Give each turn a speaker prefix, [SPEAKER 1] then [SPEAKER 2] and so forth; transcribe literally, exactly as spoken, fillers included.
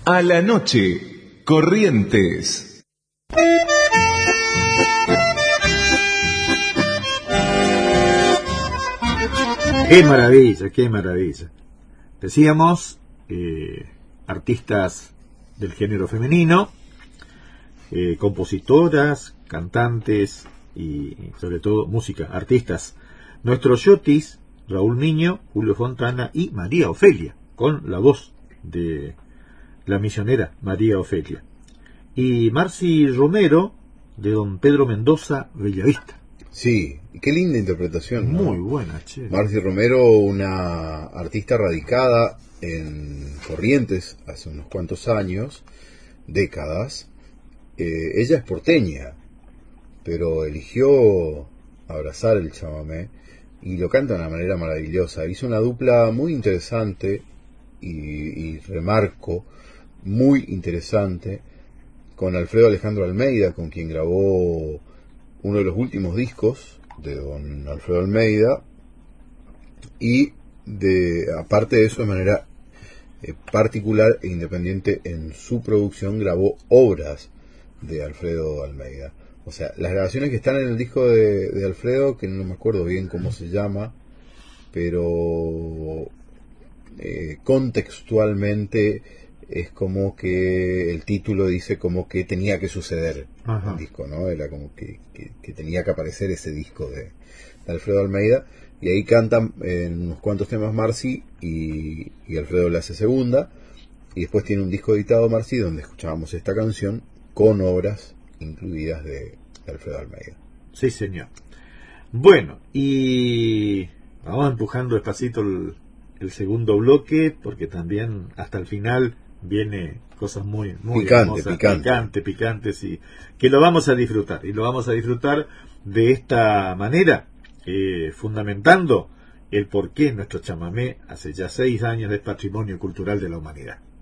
[SPEAKER 1] A la noche, Corrientes.
[SPEAKER 2] Qué maravilla, qué maravilla. Decíamos, eh, artistas del género femenino, eh, compositoras, cantantes y sobre todo música, artistas. Nuestros yotis, Raúl Niño, Julio Fontana y María Ofelia, con la voz de la misionera María Ofelia. Y Marci Romero, de don Pedro Mendoza, Bellavista.
[SPEAKER 3] Sí, qué linda interpretación, ¿no?
[SPEAKER 2] Muy buena, che.
[SPEAKER 3] Marci Romero, una artista radicada en Corrientes hace unos cuantos años, décadas. Eh, ella es porteña, pero eligió abrazar el chamamé y lo canta de una manera maravillosa. Hizo una dupla muy interesante y, y remarco, muy interesante, con Alfredo Alejandro Almeida, con quien grabó uno de los últimos discos de don Alfredo Almeida, y de aparte de eso, de manera eh, particular e independiente en su producción, grabó obras de Alfredo Almeida. O sea, las grabaciones que están en el disco de, de Alfredo, que no me acuerdo bien cómo se llama, pero eh, contextualmente es como que el título dice como que tenía que suceder. Ajá. El disco, ¿no? Era como que, que, que tenía que aparecer ese disco de, de Alfredo Almeida, y ahí cantan en unos cuantos temas Marci y, y Alfredo le hace segunda, y después tiene un disco editado Marci donde escuchábamos esta canción con obras incluidas de, de Alfredo Almeida.
[SPEAKER 2] Sí, señor. Bueno, y vamos empujando despacito el, el segundo bloque, porque también hasta el final viene cosas muy, muy
[SPEAKER 3] picante,
[SPEAKER 2] hermosas,
[SPEAKER 3] picante.
[SPEAKER 2] picante, picantes, y que lo vamos a disfrutar, y lo vamos a disfrutar de esta manera, eh, fundamentando el por qué nuestro chamamé hace ya seis años es patrimonio cultural de la humanidad.